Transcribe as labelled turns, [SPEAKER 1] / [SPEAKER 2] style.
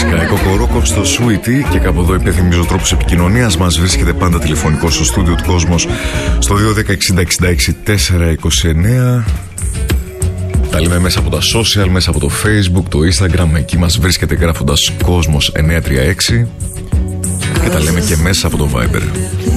[SPEAKER 1] Κοκορόκοφ στο Sweetie. Και κάπου εδώ υπενθυμίζω τρόπους επικοινωνίας μας. Βρίσκεται πάντα τηλεφωνικό στο στούντιο του Κόσμος στο 210-60-66-429. Τα λέμε μέσα από τα social, μέσα από το Facebook, το Instagram. Εκεί μας βρίσκεται γράφοντας Κόσμος 936. Και τα λέμε και μέσα από το Viber.